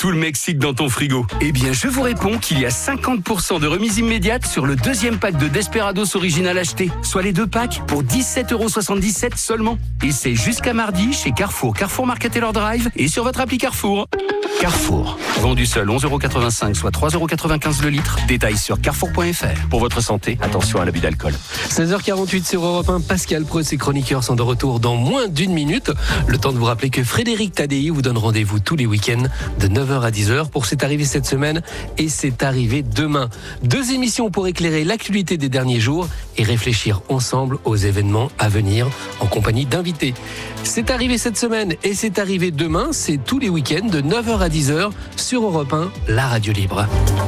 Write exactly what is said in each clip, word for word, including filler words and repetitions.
tout le Mexique dans ton frigo? Eh bien, je vous réponds qu'il y a cinquante pour cent de remise immédiate sur le deuxième pack de Desperados Original acheté, soit les deux packs pour dix-sept euros soixante-dix-sept seulement. Et c'est jusqu'à mardi chez Carrefour, Carrefour Market Taylor Drive et sur votre appli Carrefour. Carrefour, vendu seul onze euros quatre-vingt-cinq, soit trois euros quatre-vingt-quinze le litre. Détails sur carrefour point f r. Pour votre santé, attention à l'abus d'alcool. seize heures quarante-huit sur Europe un, Pascal Preux et ses chroniqueurs sont de retour dans moins d'une minute. Le temps de vous rappeler que Frédéric Tadei vous donne rendez-vous tous les week-ends de neuf heures à dix heures pour C'est arrivé cette semaine et C'est arrivé demain. Deux émissions pour éclairer l'actualité des derniers jours et réfléchir ensemble aux événements à venir en compagnie d'invités. C'est arrivé cette semaine et C'est arrivé demain, c'est tous les week-ends de neuf heures à dix heures sur Europe un, la radio libre.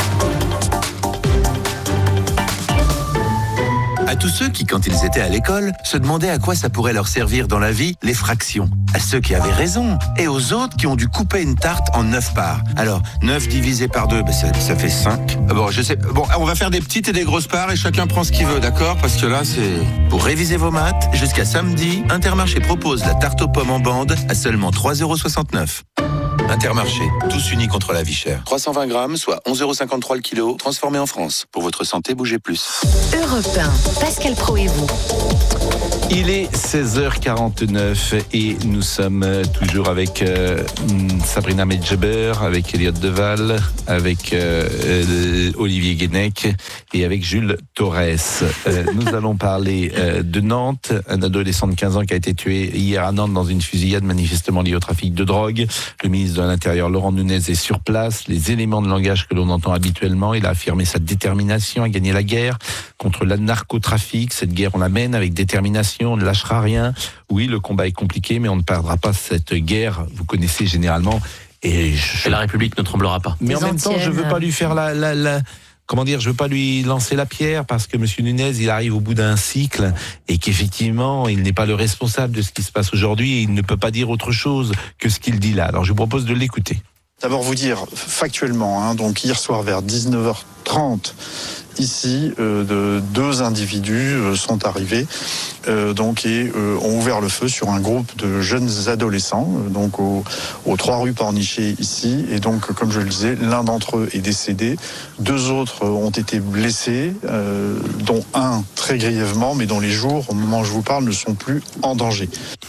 À tous ceux qui, quand ils étaient à l'école, se demandaient à quoi ça pourrait leur servir dans la vie, les fractions. À ceux qui avaient raison et aux autres qui ont dû couper une tarte en neuf parts. Alors, neuf divisé par deux, ben ça, ça fait cinq. Bon, je sais. Bon, on va faire des petites et des grosses parts et chacun prend ce qu'il veut, d'accord? Parce que là, c'est... Pour réviser vos maths, jusqu'à samedi, Intermarché propose la tarte aux pommes en bande à seulement trois euros soixante-neuf. Intermarché, tous unis contre la vie chère. trois cent vingt grammes, soit onze euros cinquante-trois le kilo, transformé en France. Pour votre santé, bougez plus. Europe un, Pascal Preux et vous. Il est seize heures quarante-neuf et nous sommes toujours avec euh, Sabrina Medjeber, avec Elliot Deval, avec euh, euh, Olivier Guénec et avec Jules Torres. Euh, nous allons parler euh, de Nantes, un adolescent de quinze ans qui a été tué hier à Nantes dans une fusillade manifestement liée au trafic de drogue. Le ministre de l'Intérieur, Laurent Nunez, est sur place. Les éléments de langage que l'on entend habituellement, il a affirmé sa détermination à gagner la guerre contre le narcotrafic. Cette guerre, on la mène avec détermination, on ne lâchera rien. Oui, le combat est compliqué, mais on ne perdra pas cette guerre. Vous connaissez généralement. Et, je... et la République ne tremblera pas. Mais Les en même antiennes. temps, je veux pas lui faire la... la, la... Comment dire, je veux pas lui lancer la pierre parce que Monsieur Nunez, il arrive au bout d'un cycle et qu'effectivement, il n'est pas le responsable de ce qui se passe aujourd'hui et il ne peut pas dire autre chose que ce qu'il dit là. Alors, je vous propose de l'écouter. D'abord vous dire factuellement, hein, donc hier soir vers dix-neuf heures trente, ici, euh, de, deux individus euh, sont arrivés euh, donc, et euh, ont ouvert le feu sur un groupe de jeunes adolescents, euh, donc au, aux trois rues Pornichet ici. Et donc, comme je le disais, l'un d'entre eux est décédé, deux autres ont été blessés, euh, dont un très grièvement, mais dont les jours, au moment où je vous parle, ne sont plus en danger.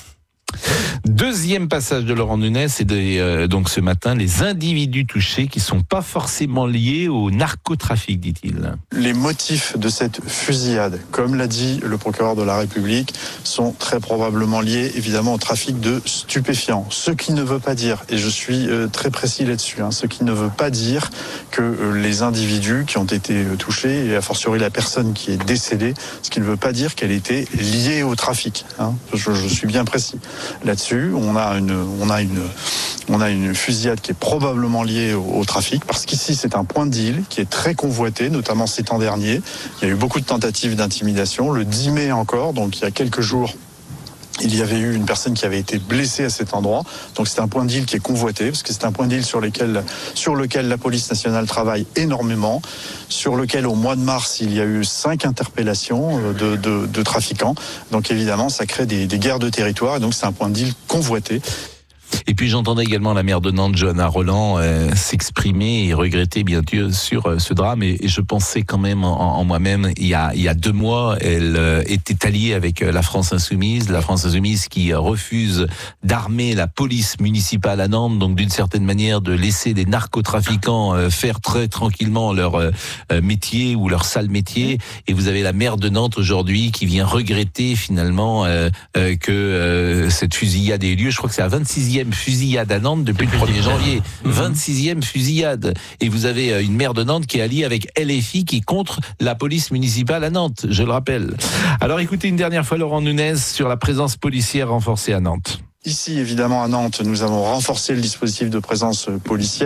Deuxième passage de Laurent Nunez, c'est de, euh, donc ce matin, les individus touchés qui sont pas forcément liés au narcotrafic, dit-il. Les motifs de cette fusillade, comme l'a dit le procureur de la République, sont très probablement liés évidemment au trafic de stupéfiants. Ce qui ne veut pas dire, et je suis euh, très précis là-dessus, hein, ce qui ne veut pas dire que euh, les individus qui ont été euh, touchés, et a fortiori la personne qui est décédée, ce qui ne veut pas dire qu'elle était liée au trafic. Hein. Je, je suis bien précis là-dessus. On a une, on a une, on a une fusillade qui est probablement liée au, au trafic, parce qu'ici c'est un point de deal qui est très convoité, notamment ces temps derniers. Il y a eu beaucoup de tentatives d'intimidation. Le dix mai encore, donc il y a quelques jours, il y avait eu une personne qui avait été blessée à cet endroit. Donc c'est un point de deal qui est convoité, parce que c'est un point de deal sur lequel, sur lequel la police nationale travaille énormément, sur lequel au mois de mars, il y a eu cinq interpellations de, de, de trafiquants. Donc évidemment, ça crée des, des guerres de territoire, et donc c'est un point de deal convoité. Et puis j'entendais également la maire de Nantes, Johanna Roland, euh, s'exprimer et regretter bien sûr euh, ce drame. Et, et je pensais quand même en, en moi-même, il y a, il y a deux mois, elle euh, était alliée avec euh, la France Insoumise, la France Insoumise qui euh, refuse d'armer la police municipale à Nantes, donc d'une certaine manière de laisser des narcotrafiquants euh, faire très tranquillement leur euh, métier ou leur sale métier. Et vous avez la maire de Nantes aujourd'hui qui vient regretter finalement euh, euh, que euh, cette fusillade ait eu lieu. Je crois que c'est la vingt-sixième fusillade à Nantes depuis le premier janvier. vingt-sixième fusillade. Et vous avez une maire de Nantes qui est alliée avec L F I qui est contre la police municipale à Nantes, je le rappelle. Alors écoutez une dernière fois Laurent Nunez sur la présence policière renforcée à Nantes. Ici, évidemment, à Nantes, nous avons renforcé le dispositif de présence policière.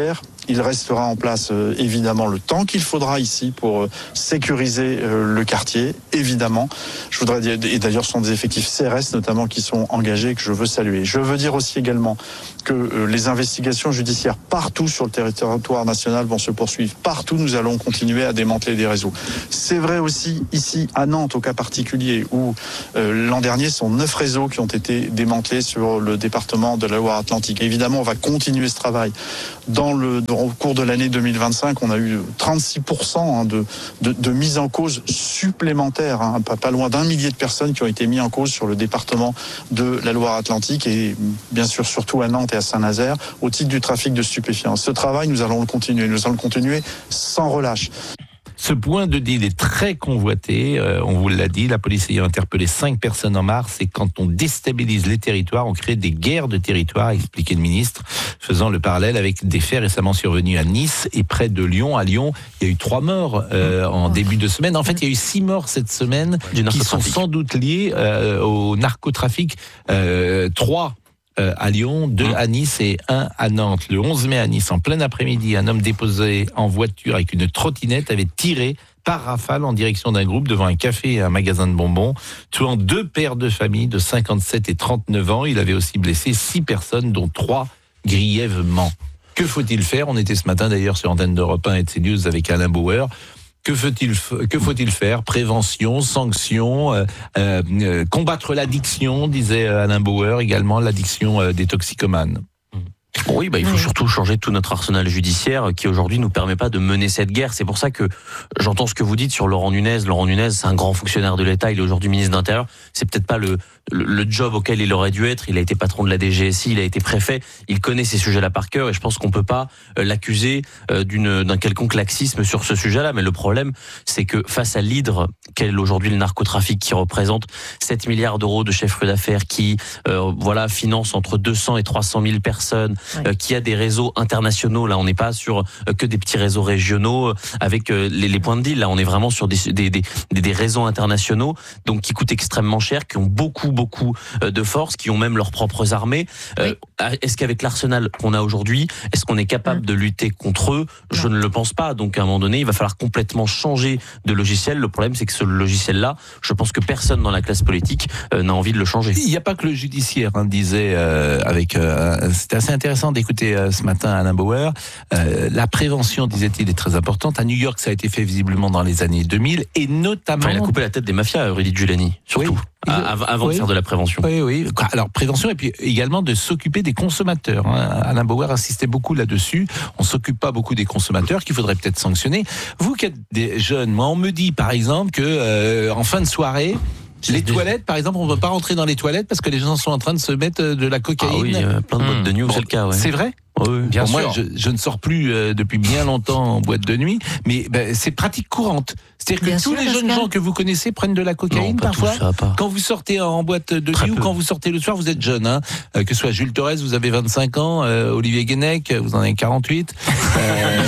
Il restera en place euh, évidemment le temps qu'il faudra ici pour euh, sécuriser euh, le quartier, évidemment. Je voudrais dire, et d'ailleurs ce sont des effectifs C R S notamment qui sont engagés, que je veux saluer. Je veux dire aussi également que euh, les investigations judiciaires partout sur le territoire national vont se poursuivre. Partout, nous allons continuer à démanteler des réseaux. C'est vrai aussi ici à Nantes, au cas particulier, où euh, l'an dernier, ce sont neuf réseaux qui ont été démantelés sur le département de la Loire-Atlantique. Évidemment, on va continuer ce travail. Dans le, dans, au cours de l'année deux mille vingt-cinq, on a eu trente-six pour cent hein, de, de, de mise en cause supplémentaire, hein, pas, pas loin d'un millier de personnes qui ont été mises en cause sur le département de la Loire-Atlantique et bien sûr surtout à Nantes et à Saint-Nazaire au titre du trafic de stupéfiants. Ce travail, nous allons le continuer, nous allons le continuer sans relâche. Ce point de deal est très convoité, euh, on vous l'a dit, la police ayant interpellé cinq personnes en mars, et quand on déstabilise les territoires, on crée des guerres de territoires, expliquait le ministre, faisant le parallèle avec des faits récemment survenus à Nice et près de Lyon. À Lyon, il y a eu trois morts euh, en début de semaine. En fait, il y a eu six morts cette semaine qui sont sans doute liées euh, au narcotrafic. Euh, trois Euh, à Lyon, deux à Nice et un à Nantes. Le onze mai à Nice, en plein après-midi, un homme déposé en voiture avec une trottinette avait tiré par rafale en direction d'un groupe devant un café et un magasin de bonbons, tuant deux pères de famille de cinquante-sept et trente-neuf ans. Il avait aussi blessé six personnes, dont trois grièvement. Que faut-il faire ? On était ce matin d'ailleurs sur Antenne d'Europe un et de CNews avec Alain Bauer. Que faut-il, que faut-il faire ? Prévention, sanction, euh, euh, combattre l'addiction, disait Alain Bauer, également l'addiction euh, des toxicomanes. Oui, bah, il faut oui. surtout changer tout notre arsenal judiciaire qui aujourd'hui nous permet pas de mener cette guerre. C'est pour ça que j'entends ce que vous dites sur Laurent Nunez. Laurent Nunez, c'est un grand fonctionnaire de l'État. Il est aujourd'hui ministre de l'Intérieur. C'est peut-être pas le, le, le job auquel il aurait dû être. Il a été patron de la D G S I, il a été préfet. Il connaît ces sujets-là par cœur et je pense qu'on peut pas l'accuser d'une, d'un quelconque laxisme sur ce sujet-là. Mais le problème, c'est que face à l'hydre qu'est aujourd'hui le narcotrafic, qui représente sept milliards d'euros de chiffre d'affaires, qui euh, voilà finance entre deux cents et trois cent mille personnes, oui. euh, qui a des réseaux internationaux. Là, on n'est pas sur euh, que des petits réseaux régionaux euh, avec euh, les, les points de deal. Là, on est vraiment sur des, des, des, des réseaux internationaux, donc qui coûtent extrêmement cher, qui ont beaucoup, beaucoup euh, de force, qui ont même leurs propres armées. Euh, oui. Est-ce qu'avec l'arsenal qu'on a aujourd'hui, est-ce qu'on est capable mmh. de lutter contre eux ? Je non. ne le pense pas. Donc, à un moment donné, il va falloir complètement changer de logiciel. Le problème, c'est que ce logiciel-là, je pense que personne dans la classe politique euh, n'a envie de le changer. Il n'y a pas que le judiciaire, hein, disait euh, avec. Euh, c'était assez intéressant d'écouter euh, ce matin Alain Bauer. Euh, la prévention, disait-il, est très importante. À New York, ça a été fait visiblement dans les années deux mille, et notamment. Enfin, il a coupé la tête des mafias, Rudy Giuliani, surtout. Oui. Avant oui. de faire de la prévention. Oui, oui. Alors, prévention, et puis également de s'occuper des consommateurs. Alain Bauer insistait beaucoup là-dessus. On s'occupe pas beaucoup des consommateurs, qu'il faudrait peut-être sanctionner. Vous qui êtes des jeunes, moi, on me dit, par exemple, que euh, en fin de soirée, les toilettes, par exemple, on ne veut pas rentrer dans les toilettes parce que les gens sont en train de se mettre de la cocaïne. Ah oui, euh, plein de boîtes mmh. de nuit, bon, c'est le cas. Ouais. C'est vrai ? Oui, bien bon, sûr. Moi, je, je ne sors plus euh, depuis bien longtemps en boîte de nuit, mais ben, c'est pratique courante. C'est-à-dire que bien tous sûr, les jeunes que... gens que vous connaissez prennent de la cocaïne non, parfois. Tout, ça, pas. Quand vous sortez en boîte de Très nuit peu. Ou quand vous sortez le soir, vous êtes jeune. Hein, euh, que ce soit Jules Torres, vous avez vingt-cinq ans, euh, Olivier Guénec, vous en avez quarante-huit. Euh...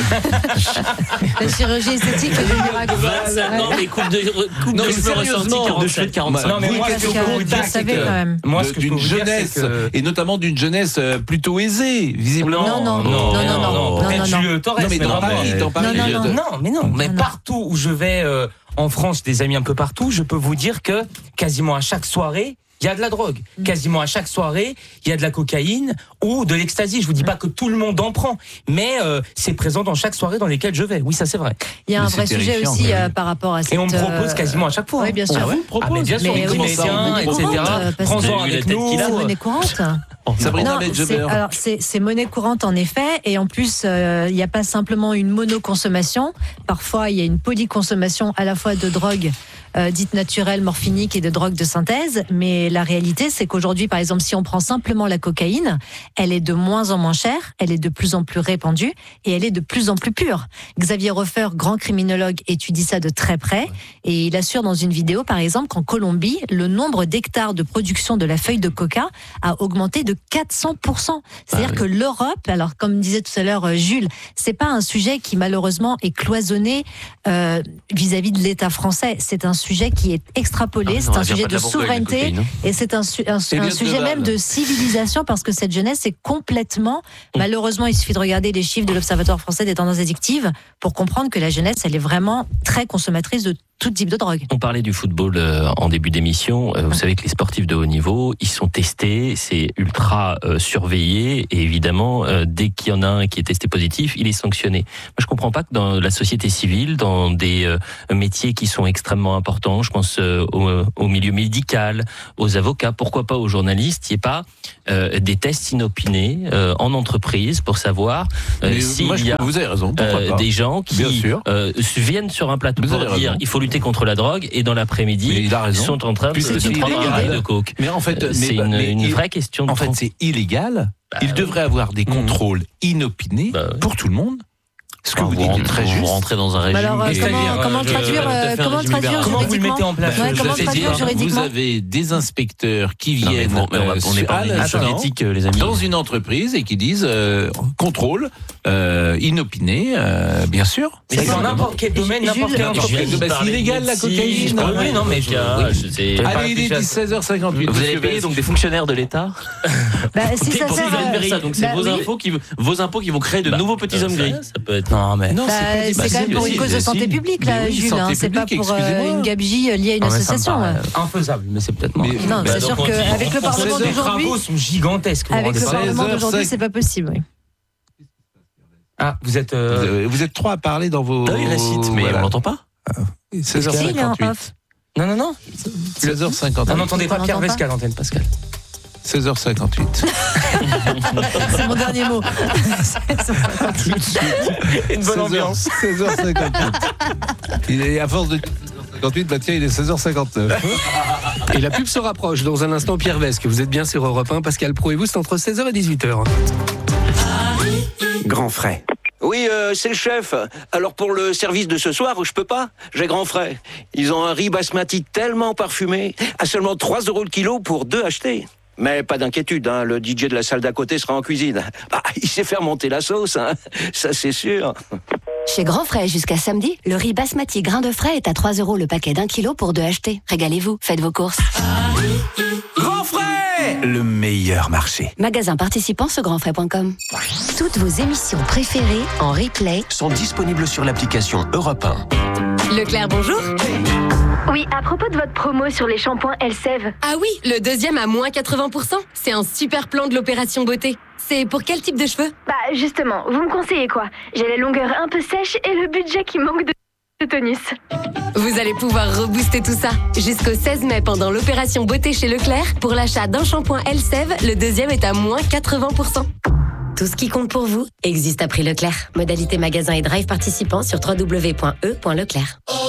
la chirurgie esthétique est une miracle. vingt-cinq ans, les coupes de, coupe non, de cheveux ressentis, de cheveux de quarante-cinq. Non, mais moi, ce que je peux vous dire, c'est que moi, ce que d'une jeunesse, que... et notamment d'une jeunesse plutôt aisée, visiblement. Non, non, non, non, non, non, peut-être Jules Torres, non, mais dans Paris, dans Paris, non, non, non, non, mais non, mais partout où je vais euh, en France, des amis un peu partout, je peux vous dire que quasiment à chaque soirée, il y a de la drogue. Mmh. Quasiment à chaque soirée, il y a de la cocaïne ou de l'ecstasy. Je vous dis pas que tout le monde en prend, mais euh, c'est présent dans chaque soirée dans lesquelles je vais. Oui, ça c'est vrai. Il y a mais un vrai sujet aussi mais... euh, par rapport à cette... Et on me propose quasiment à chaque fois. Oui, bien sûr. Ah, vous ah, mais bien sûr, les médecins, et cetera. Prends-en avec nous. C'est monnaie courante. Sabrina non, c'est, alors c'est, c'est monnaie courante en effet, et en plus il euh, n'y a pas simplement une monoconsommation. Parfois il y a une polyconsommation à la fois de drogue euh, dite naturelle, morphinique, et de drogue de synthèse. Mais la réalité, c'est qu'aujourd'hui, par exemple, si on prend simplement la cocaïne, elle est de moins en moins chère, elle est de plus en plus répandue, et elle est de plus en plus pure. Xavier Roffer, grand criminologue, étudie ça de très près, et il assure dans une vidéo, par exemple, qu'en Colombie, le nombre d'hectares de production de la feuille de coca a augmenté de quatre cents pour cent. C'est-à-dire ah oui. que l'Europe, alors comme disait tout à l'heure Jules, c'est pas un sujet qui malheureusement est cloisonné euh, vis-à-vis de l'État français. C'est un sujet qui est extrapolé, Ah, c'est non, un elle vient sujet pas de de la Bourgogne, la souveraineté cocaïne, hein. et c'est un, su- un, su- Elliot un sujet Deval. même de civilisation parce que cette jeunesse est complètement, malheureusement, il suffit de regarder les chiffres de l'Observatoire français des tendances addictives pour comprendre que la jeunesse, elle est vraiment très consommatrice de tout type de drogue. On parlait du football euh, en début d'émission. Euh, vous savez que les sportifs de haut niveau, ils sont testés, c'est ultra euh, surveillé et évidemment, euh, dès qu'il y en a un qui est testé positif, il est sanctionné. Moi, je comprends pas que dans la société civile, dans des euh, métiers qui sont extrêmement importants, je pense euh, au, au milieu médical, aux avocats, pourquoi pas aux journalistes, il n'y ait pas euh, des tests inopinés euh, en entreprise pour savoir euh, Mais s'il moi, je y a vous avez raison, pourquoi euh, pas. des gens Bien qui sûr. euh, viennent sur un plateau Vous pour avez dire raison. il faut lutter contre la drogue et dans Mais l'après-midi il a raison. sont en train de, Puisque de c'est prendre un illégal. rail de coke. Mais en fait, Euh, mais- c'est une, mais une il- vraie question de En fait, trans- c'est illégal. Il devrait avoir des contrôles inopinés Bah ouais. pour tout le monde. Ce que Enfin, vous dites est rentrez- très vous juste. rentrez dans un régime. Alors, euh, qui est- comment, c'est-à-dire, comment euh, je- traduire, je- euh, je- je- comment je- traduire je- Comment vous le juridiquement mettez en place Ouais, je- comment je- traduire je- juridiquement Vous avez des inspecteurs qui Non, mais viennent bon, mais on va- euh, on n'est pas à en émission l'instant éthique, les amis. dans une entreprise et qui disent euh, contrôle euh, inopiné, euh, bien sûr. Mais c'est dans n'importe quel domaine, n'importe quelle Jules, entreprise. Bah, c'est illégal la cocaïne. Ah oui, non, mais je- oui, c'est- Allez, il est seize heures cinquante-huit. Vous monsieur avez payé Bess. donc des fonctionnaires de l'État Bah, si ça pour sert, qu'ils aillent vers euh, ça. Donc c'est bah vos oui. impôts qui vos impôts qui vont créer de Bah, nouveaux petits euh, hommes ça- gris. Ça peut être. Non mais Non, Bah, c'est pas des- c'est quand même pour si, une cause de si, santé si. publique, Mais là, oui, Jules. santé hein. C'est pas publique, pour euh, excusez-moi. une gabegie liée à une Ah, mais ça me association. paraît ouais. Infaisable, mais c'est peut-être moi. Mais- Non, Bah, c'est sûr donc, on dit- qu'avec le on- Parlement Les d'aujourd'hui, travaux sont gigantesques. vous vous avec le rendez pas compte. Parlement seize heures d'aujourd'hui, cinq. c'est pas possible. oui. Ah, vous êtes. Vous euh, euh, vous êtes trois à parler dans vos. Ah, il récite, mais Voilà. on l'entend pas. seize heures Si, il est en cinquante-huit. off. Non, non, non. seize heures On cinquante-huit. n'entendait pas On Pierre n'entend pas. Vesca à l'antenne, Pascal. seize heures cinquante-huit. C'est mon dernier mot. Une bonne ambiance. seize heures cinquante-huit. Il est à force de seize heures cinquante-huit, bah tiens, il est seize heures cinquante-neuf. Et la pub se rapproche. Dans un instant, Pierre Vesque. Vous êtes bien sur Europe un. Pascal Pro et vous, c'est entre seize heures et dix-huit heures. Grand frais. Oui, euh, c'est le chef. Alors pour le service de ce soir, je peux pas. J'ai grand frais. Ils ont un riz basmati tellement parfumé, à seulement trois euros le kilo pour deux achetés. Mais pas d'inquiétude, hein, le D J de la salle d'à côté sera en cuisine. Bah, il sait faire monter la sauce, hein, ça c'est sûr. Chez Grand Frais, jusqu'à samedi, le riz basmati grain de frais est à trois euros le paquet d'un kilo pour deux achetés. Régalez-vous, faites vos courses. Grand frais, le meilleur marché. Magasin participant sur grandfrais point com. Toutes vos émissions préférées en replay. Sont disponibles sur l'application Europe un. Leclerc, bonjour. Oui, à propos de votre promo sur les shampoings Elseve. Ah oui, le deuxième à moins quatre-vingts pour cent. C'est un super plan de l'opération beauté. C'est pour quel type de cheveux? Bah justement, vous me conseillez quoi? J'ai la longueur un peu sèche et le budget qui manque de, de tonus. Vous allez pouvoir rebooster tout ça. Jusqu'au seize mai, pendant l'opération beauté chez Leclerc, pour l'achat d'un shampoing Elseve, le deuxième est à moins quatre-vingts pour cent. Tout ce qui compte pour vous existe à prix Leclerc. Modalité magasin et drive participant sur w w w point e point leclerc.